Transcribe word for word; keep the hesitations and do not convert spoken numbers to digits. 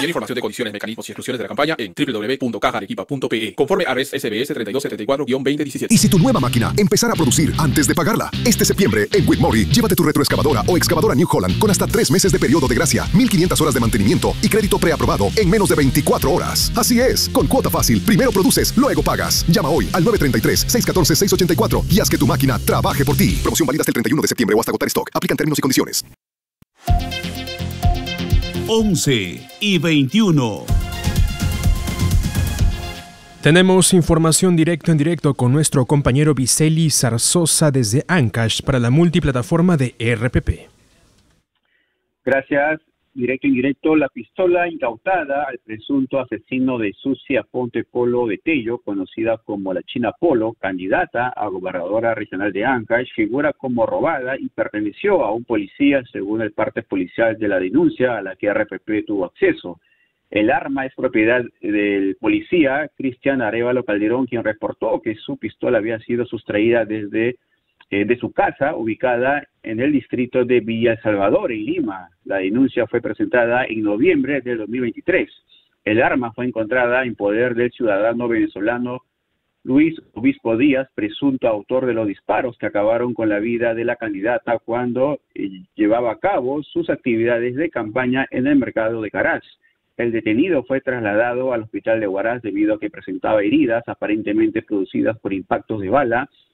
Mayor información de condiciones, mecanismos y exclusiones de la campaña en w w w punto caja arequipa punto p e. Conforme a Res S B S treinta y dos setenta y cuatro guion veinte diecisiete. Y si tu nueva máquina empezara a producir antes de pagarla, este septiembre en Whitmore, llévate tu retroexcavadora o excavadora New Holland con hasta tres meses de periodo de gracia, mil quinientas horas de mantenimiento y crédito preaprobado en menos de veinticuatro horas. Así es, con cuota fácil, primero produces, luego pagas. Llama hoy al nueve tres tres, seis uno cuatro, seis ocho cuatro y haz que tu máquina trabaje por ti. Promoción válida hasta el treinta y uno de septiembre o hasta agotar stock. Aplican términos y condiciones. once y veintiuno. Tenemos información directo en directo con nuestro compañero Viceli Zarzosa desde Ancash para la multiplataforma de R P P. Gracias. Directo en directo, la pistola incautada al presunto asesino de Sucia Ponte Polo de Tello, conocida como la China Polo, candidata a gobernadora regional de Ancash, figura como robada y perteneció a un policía, según el parte policial de la denuncia a la que R P P tuvo acceso. El arma es propiedad del policía Cristian Arévalo Calderón, quien reportó que su pistola había sido sustraída desde eh, de su casa, ubicada en el distrito de Villa El Salvador, en Lima. La denuncia fue presentada en noviembre del dos mil veintitrés. El arma fue encontrada en poder del ciudadano venezolano Luis Obispo Díaz, presunto autor de los disparos que acabaron con la vida de la candidata cuando eh, llevaba a cabo sus actividades de campaña en el mercado de Caraz. El detenido fue trasladado al hospital de Huaraz debido a que presentaba heridas aparentemente producidas por impactos de bala